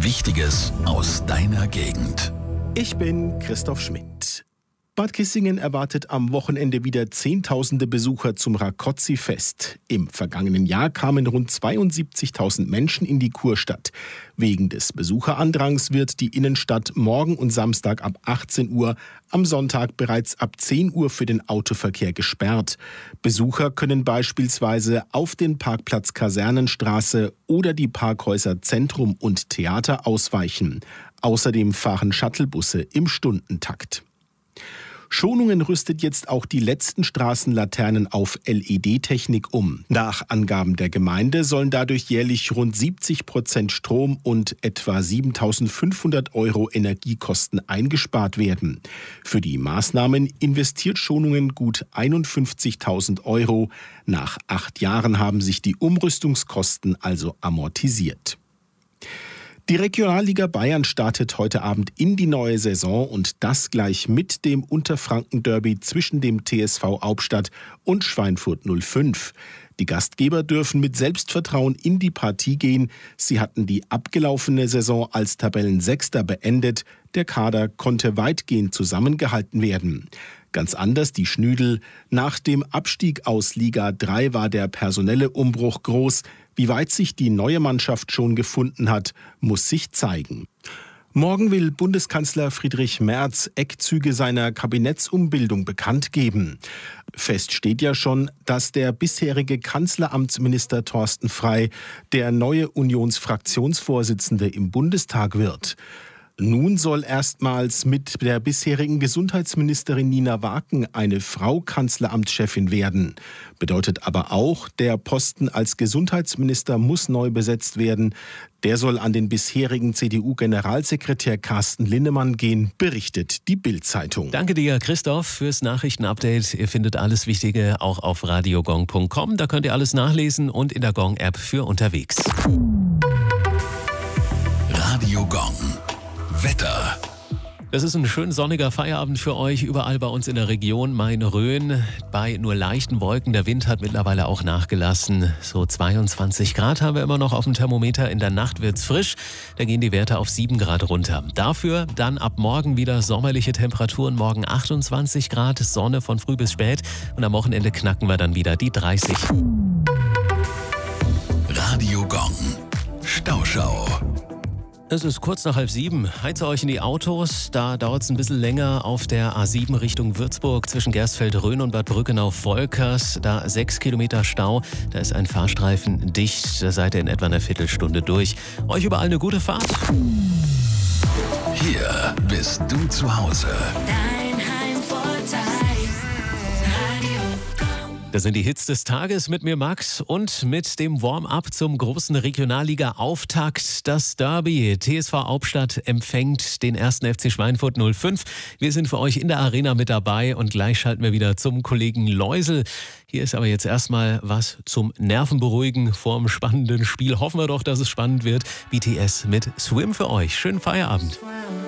Wichtiges aus deiner Gegend. Ich bin Christoph Schmidt. Bad Kissingen erwartet am Wochenende wieder Zehntausende Besucher zum Rákóczi-Fest. Im vergangenen Jahr kamen rund 72.000 Menschen in die Kurstadt. Wegen des Besucherandrangs wird die Innenstadt morgen und Samstag ab 18 Uhr, am Sonntag bereits ab 10 Uhr für den Autoverkehr gesperrt. Besucher können beispielsweise auf den Parkplatz Kasernenstraße oder die Parkhäuser Zentrum und Theater ausweichen. Außerdem fahren Shuttlebusse im Stundentakt. Schonungen rüstet jetzt auch die letzten Straßenlaternen auf LED-Technik um. Nach Angaben der Gemeinde sollen dadurch jährlich rund 70% Strom und etwa 7.500 € Energiekosten eingespart werden. Für die Maßnahmen investiert Schonungen gut 51.000 €. Nach 8 Jahren haben sich die Umrüstungskosten also amortisiert. Die Regionalliga Bayern startet heute Abend in die neue Saison und das gleich mit dem Unterfranken-Derby zwischen dem TSV Hauptstadt und Schweinfurt 05. Die Gastgeber dürfen mit Selbstvertrauen in die Partie gehen. Sie hatten die abgelaufene Saison als Tabellensechster beendet. Der Kader konnte weitgehend zusammengehalten werden. Ganz anders die Schnüdel. Nach dem Abstieg aus Liga 3 war der personelle Umbruch groß. Wie weit sich die neue Mannschaft schon gefunden hat, muss sich zeigen. Morgen will Bundeskanzler Friedrich Merz Eckzüge seiner Kabinettsumbildung bekannt geben. Fest steht ja schon, dass der bisherige Kanzleramtsminister Thorsten Frey der neue Unionsfraktionsvorsitzende im Bundestag wird. Nun soll erstmals mit der bisherigen Gesundheitsministerin Nina Waken eine Frau Kanzleramtschefin werden. Bedeutet aber auch, der Posten als Gesundheitsminister muss neu besetzt werden. Der soll an den bisherigen CDU-Generalsekretär Carsten Linnemann gehen, berichtet die Bild-Zeitung. Danke dir, Christoph, fürs Nachrichtenupdate. Ihr findet alles Wichtige auch auf radiogong.com. Da könnt ihr alles nachlesen und in der Gong-App für unterwegs. Radio Gong. Wetter. Das ist ein schön sonniger Feierabend für euch überall bei uns in der Region Main-Rhön. Bei nur leichten Wolken. Der Wind hat mittlerweile auch nachgelassen. So 22 Grad haben wir immer noch auf dem Thermometer. In der Nacht wird's frisch. Da gehen die Werte auf 7 Grad runter. Dafür dann ab morgen wieder sommerliche Temperaturen. Morgen 28 Grad, Sonne von früh bis spät. Und am Wochenende knacken wir dann wieder die 30. Radio Gong. Stauschau. Es ist kurz nach 6:30. Heizt euch in die Autos. Da dauert es ein bisschen länger auf der A7 Richtung Würzburg zwischen Gersfeld-Rhön und Bad Brückenau-Volkers. Da 6 Kilometer Stau. Da ist ein Fahrstreifen dicht. Da seid ihr in etwa einer Viertelstunde durch. Euch überall eine gute Fahrt. Hier bist du zu Hause. Dein Heimvorteil. Radio Gong. Das sind die Hits des Tages mit mir, Max, und mit dem Warm-up zum großen Regionalliga-Auftakt. Das Derby. TSV Hauptstadt empfängt den 1. FC Schweinfurt 05. Wir sind für euch in der Arena mit dabei und gleich schalten wir wieder zum Kollegen Läusel. Hier ist aber jetzt erstmal was zum Nervenberuhigen vorm spannenden Spiel. Hoffen wir doch, dass es spannend wird. BTS mit Swim für euch. Schönen Feierabend.